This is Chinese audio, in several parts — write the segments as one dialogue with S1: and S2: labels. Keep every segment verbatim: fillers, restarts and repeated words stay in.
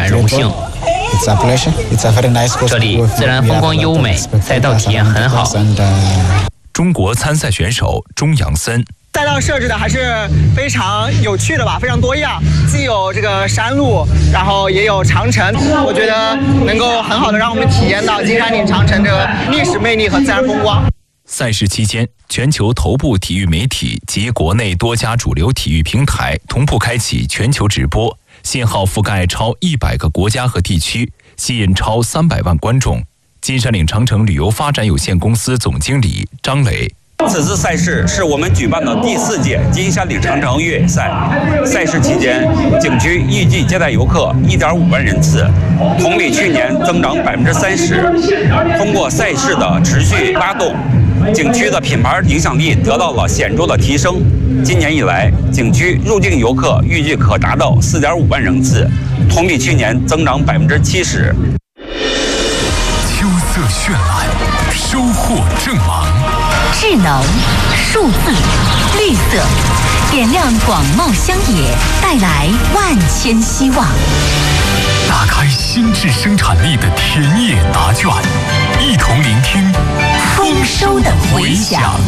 S1: 感荣幸。这里自然风光优美，赛道体验很好。
S2: 中国参赛选手钟杨森。
S3: 赛道设置的还是非常有趣的吧，非常多样，既有这个山路，然后也有长城，我觉得能够很好的让我们体验到金山岭长城这个历史魅力和自然风光。
S2: 赛事期间，全球头部体育媒体及国内多家主流体育平台同步开启全球直播，信号覆盖超一百个国家和地区，吸引超三百万观众。金山岭长城旅游发展有限公司总经理张磊。
S4: 此次赛事是我们举办的第四届金山岭长城越野赛。赛事期间，景区预计接待游客 一点五万人次，同比去年增长百分之三十。通过赛事的持续拉动，景区的品牌影响力得到了显著的提升。今年以来，景区入境游客预计可达到 四点五万人次，同比去年增长百分之七十。
S2: 秋色绚烂，收获正芒。
S5: 智能、数字、绿色，点亮广袤乡野，带来万千希望。
S2: 打开新质生产力的田野答卷，一同聆听丰收的回响。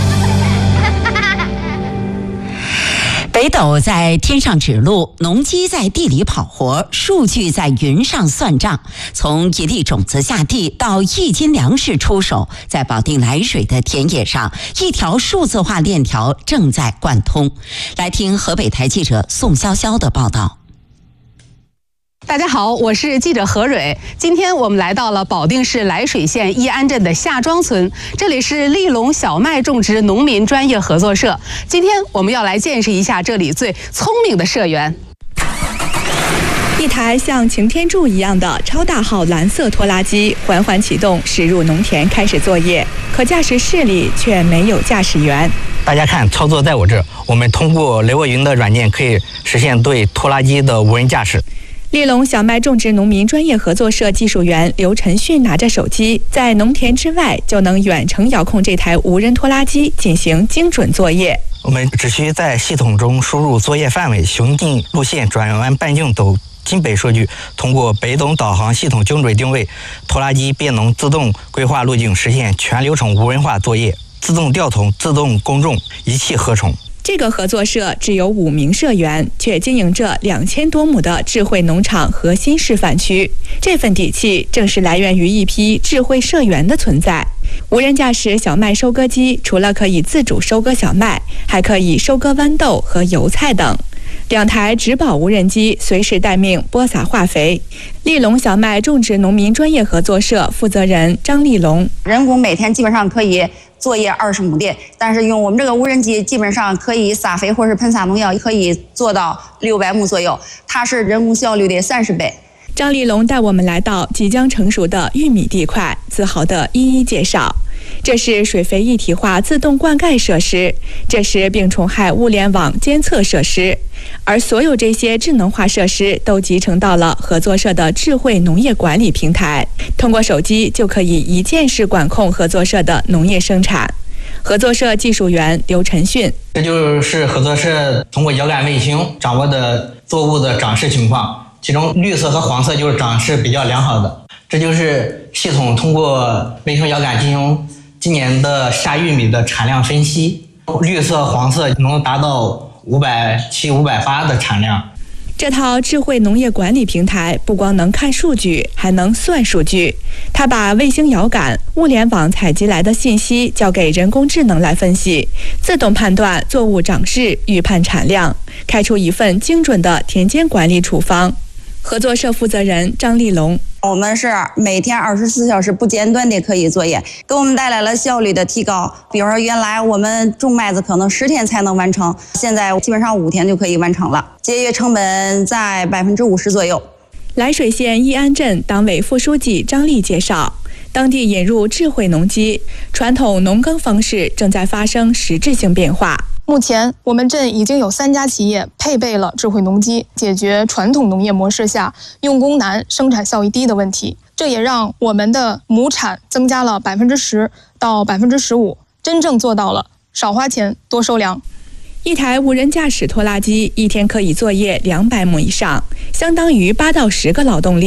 S5: 北斗在天上指路，农机在地里跑活，数据在云上算账。从一粒种子下地到一斤粮食出手，在保定涞水的田野上，一条数字化链条正在贯通。来听河北台记者宋潇潇的报道。
S6: 大家好，我是记者何蕊。今天我们来到了保定市涞水县义安镇的夏庄村，这里是利隆小麦种植农民专业合作社。今天我们要来见识一下这里最聪明的社员。
S7: 一台像擎天柱一样的超大号蓝色拖拉机缓缓启动，驶入农田开始作业，可驾驶室里却没有驾驶员。
S8: 大家看，操作在我这儿，我们通过雷沃云的软件可以实现对拖拉机的无人驾驶。
S7: 利隆小麦种植农民专业合作社技术员刘晨迅拿着手机，在农田之外就能远程遥控这台无人拖拉机进行精准作业。
S8: 我们只需在系统中输入作业范围、行进路线、转弯半径等基本数据，通过北斗导航系统精准定位，拖拉机便能自动规划路径，实现全流程无人化作业，自动调筒、自动耕种，一气呵成。
S7: 这个合作社只有五名社员，却经营着两千多亩的智慧农场核心示范区。这份底气正是来源于一批智慧社员的存在。无人驾驶小麦收割机除了可以自主收割小麦，还可以收割豌豆和油菜等。两台植保无人机随时待命播撒化肥。利隆小麦种植农民专业合作社负责人张立龙：
S9: 人工每天基本上可以作业二十亩地，但是用我们这个无人机，基本上可以撒肥或是喷洒农药，可以做到六百亩左右，它是人工效率的三十倍。
S7: 张立龙带我们来到即将成熟的玉米地块，自豪地一一介绍。这是水肥一体化自动灌溉设施，这是病虫害物联网监测设施，而所有这些智能化设施都集成到了合作社的智慧农业管理平台，通过手机就可以一键式管控合作社的农业生产。合作社技术员刘晨迅：
S8: 这就是合作社通过遥感卫星掌握的作物的长势情况，其中绿色和黄色就是长势比较良好的。这就是系统通过卫星遥感进行今年的夏玉米的产量分析，绿色、黄色能达到五百七、五百八的产量。
S7: 这套智慧农业管理平台不光能看数据，还能算数据。它把卫星遥感、物联网采集来的信息交给人工智能来分析，自动判断作物长势，预判产量，开出一份精准的田间管理处方。合作社负责人张立龙：
S9: 我们是每天二十四小时不间断的可以作业，给我们带来了效率的提高。比如说原来我们种麦子可能十天才能完成，现在基本上五天就可以完成了，节约成本在百分之五十左右。
S7: 涞水县义安镇党委副书记张丽介绍，当地引入智慧农机，传统农耕方式正在发生实质性变化。
S10: 目前，我们镇已经有三家企业配备了智慧农机，解决传统农业模式下用工难、生产效益低的问题。这也让我们的亩产增加了百分之十到百分之十五，真正做到了少花钱多收粮。
S7: 一台无人驾驶拖拉机一天可以作业两百亩以上，相当于八到十个劳动力。